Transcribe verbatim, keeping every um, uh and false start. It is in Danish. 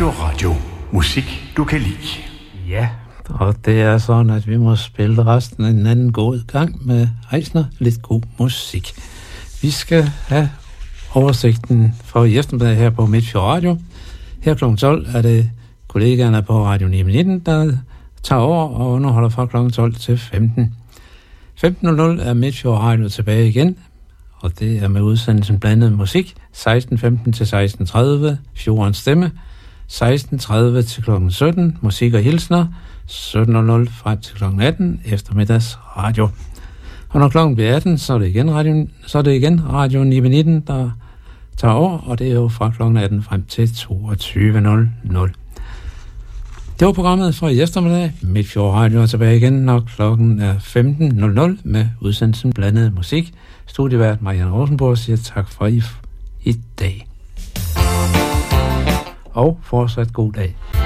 Radio. Musik, du kan lide. Ja, og det er sådan, at vi må spille resten af en anden god gang med Eisner. Lidt god musik. Vi skal have oversigten for i eftermiddag her på Midtfjord Radio. Her klokken tolv er det kollegaerne på Radio ni nitten, der tager over og underholder fra klokken tolv til femten. femten nul nul er Midtfjord Radio tilbage igen, og det er med udsendelsen blandet musik. seksten femten til seksten tredive, Fjordens Stemme. seksten tredive til klokken sytten, musik og hilsner. sytten nul nul frem til klokken atten, eftermiddags radio. Og når klokken bliver atten, så er det igen Radio, så er det igen Radio ni nitten, der tager over, og det er jo fra klokken atten frem til toogtyve nul nul. Det var programmet fra i eftermiddag. Midtfjord Radio er tilbage igen, når klokken er femten nul nul med udsendelsen blandet musik. Studievært Marianne Rosenborg siger tak for i, i dag. Og fortsat god dag.